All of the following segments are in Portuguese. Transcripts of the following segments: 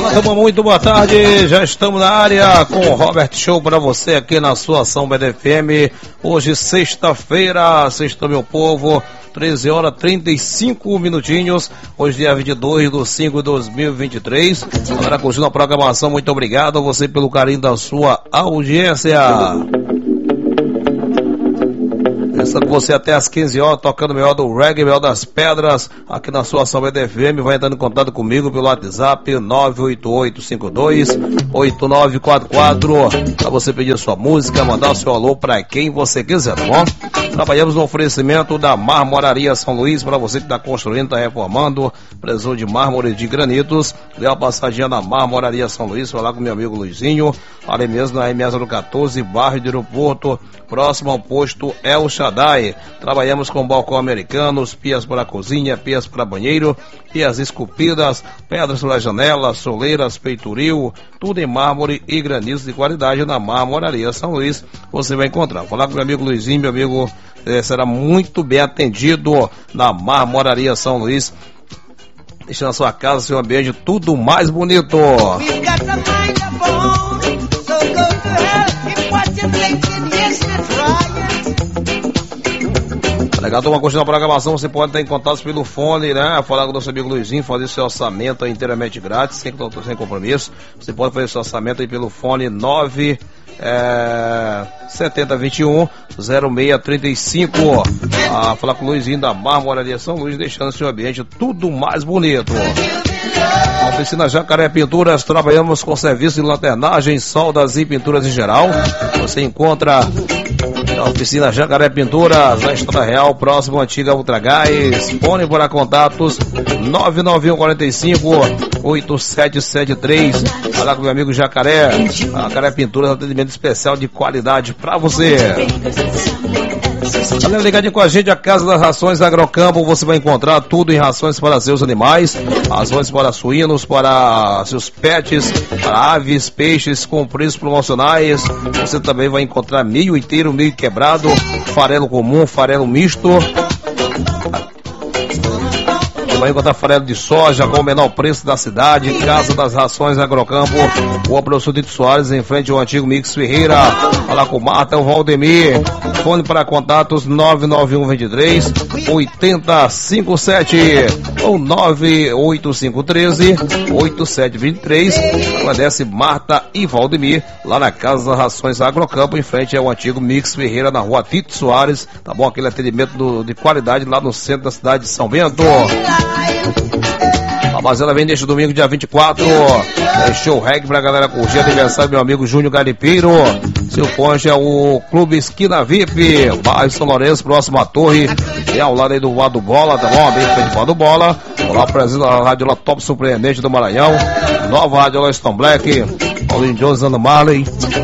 Turma, muito boa tarde, já estamos na área com o Robert Show para você aqui na sua São Bento FM. Hoje sexta-feira, sexta meu povo, 13 horas 35 minutinhos, hoje dia 22/5/2023. Agora continua a programação, muito obrigado a você pelo carinho da sua audiência. Pensando com você até às 15 horas, tocando o melhor do reggae, melhor das pedras, aqui na sua São Bento FM. Vai entrando em contato comigo pelo WhatsApp 98852-8944, para você pedir sua música, mandar o seu alô para quem você quiser, tá bom? Trabalhamos no oferecimento da Marmoraria São Luís, para você que está construindo, está reformando, precisou de mármore de granitos, dê uma passadinha na Marmoraria São Luís, falar com meu amigo Luizinho, ali mesmo na RMS 14, bairro de Aeroporto, próximo ao posto El Shaddai. Trabalhamos com balcão americanos, pias para cozinha, pias para banheiro, pias esculpidas, pedras para janela, soleiras, peitoril, tudo em mármore e granitos de qualidade na Marmoraria São Luís. Você vai encontrar. Falar com meu amigo Luizinho, meu amigo será muito bem atendido na Marmoraria São Luís. Deixa na sua casa, seu ambiente tudo mais bonito. Legal, turma, continuando a programação, você pode estar em contato pelo fone, né? Falar com o nosso amigo Luizinho, fazer seu orçamento inteiramente grátis, sem compromisso. Você pode fazer seu orçamento aí pelo fone 7021-0635. Falar com o Luizinho da Marmoraria São Luís, deixando seu ambiente tudo mais bonito. A oficina Jacaré Pinturas, trabalhamos com serviço de lanternagem, soldas e pinturas em geral. Você encontra a oficina Jacaré Pinturas, na Estrada Real, próximo à antiga Ultragás. Fone para contatos 99145-8773. Falar com meu amigo Jacaré. Jacaré Pinturas, atendimento especial de qualidade para você. Galera, ligadinho com a gente, a Casa das Rações Agrocampo. Você vai encontrar tudo em rações para seus animais, rações para suínos, para seus pets, para aves, peixes, com preços promocionais. Você também vai encontrar milho inteiro, milho quebrado, farelo comum, farelo misto. Vai encontrar farelo de soja com o menor preço da cidade. Casa das Rações Agrocampo, Rua Professor Tito Soares, em frente ao antigo Mix Ferreira. Falar com Marta, o Valdemir. Fone para contatos 99123-8057 ou 98513-8723. Agradece Marta e Valdemir, lá na Casa das Rações Agrocampo, em frente ao antigo Mix Ferreira, na Rua Tito Soares. Tá bom? Aquele atendimento de qualidade lá no centro da cidade de São Bento. A Bazela vem neste domingo, dia 24. Show reggae pra galera curtir. Aniversário do meu amigo Júnior Garipeiro. Seu ponte é o Clube Esquina VIP, bairro São Lourenço, próximo à Torre. E ao lado aí do Bar do Bola, tá bom? Bem feito do Bola. Olá, presente na Rádio La Top Surpreendente do Maranhão. Nova Rádio La Stone Black. Paulinho Jones, Ana Marley.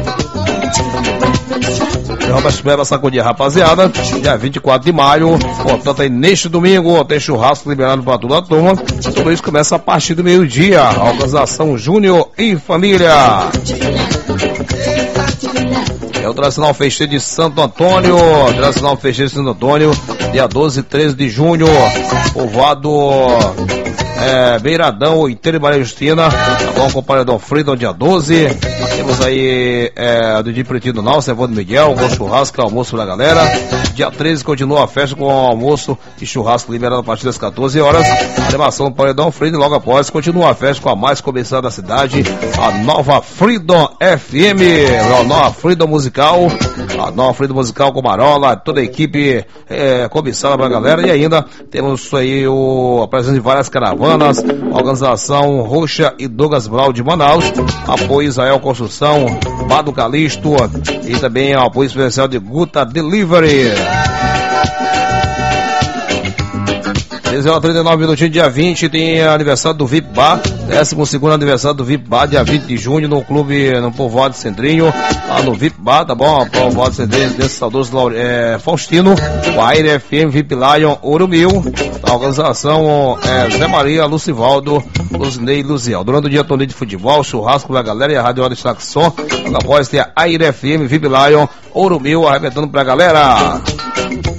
Espera sacudir, rapaziada. Dia 24 de maio, portanto aí neste domingo tem churrasco liberado para toda a turma. Tudo isso começa a partir do meio-dia. A organização Júnior e Família. É o tradicional festeiro de Santo Antônio. Tradicional festeiro de Santo Antônio, dia 12 e 13 de junho. Povoado Beiradão, inteiro e Maria Justina. Tá bom, com o Paredão Freedom, dia 12. Temos aí do Dia Pretinho do Nau, Servão do Miguel, com churrasco, almoço da galera. Dia 13 continua a festa com almoço e churrasco liberado a partir das 14 horas. Animação do Paredão Freedom, logo após continua a festa com a mais cobiçada da cidade, a Nova Freedom FM, a Nova Freedom Musical. A Nova Freedom Musical com Marola, toda a equipe cobiçada pra galera. E ainda temos aí a presença de várias caravanas, organização Roxa e Douglas Brau de Manaus, apoio Israel Construção, Bado Calixto e também o apoio especial de Guta Delivery. 39 minutinhos, dia 20, tem aniversário do VIP Bar, 12º aniversário do VIP Bar, dia 20 de junho, no clube, no Povoado de Centrinho, lá no VIP Bar, tá bom? Povoado de Centrinho, desse saudoso Faustino, o Aire FM, VIP Lion, Ouro Mil, a organização Zé Maria, Lucivaldo, Luzinei e Luziel. Durante o dia, torneio de futebol, churrasco da galera e a Rádio Hora de Som. Após ter a Aire FM, VIP Lion, Ouro Mil, arrebentando pra galera.